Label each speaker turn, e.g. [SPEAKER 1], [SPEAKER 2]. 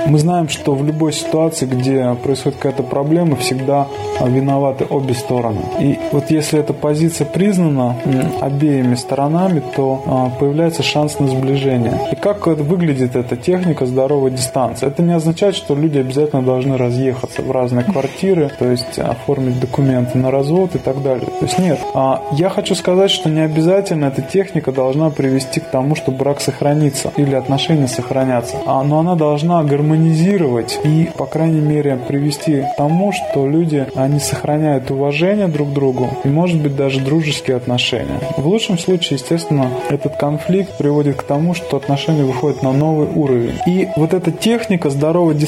[SPEAKER 1] Мы знаем, что в любой ситуации, где происходит какая-то проблема, всегда виноваты обе стороны. И вот если эта позиция признана обеими сторонами, то появляется шанс на сближение. И как выглядит эта техника здоровой дистанции? Это не означает, что люди обязательно должны разъехаться в разные квартиры, то есть оформить документы на развод и так далее. То есть нет. Я хочу сказать, что не обязательно эта техника должна привести к тому, что брак сохранится или отношения сохранятся. Но она должна гармонизировать и, по крайней мере, привести к тому, что люди, они сохраняют уважение друг к другу и, может быть, даже дружеские отношения. В лучшем случае, естественно, этот конфликт приводит к тому, что отношения выходят на новый уровень. И вот эта техника здоровой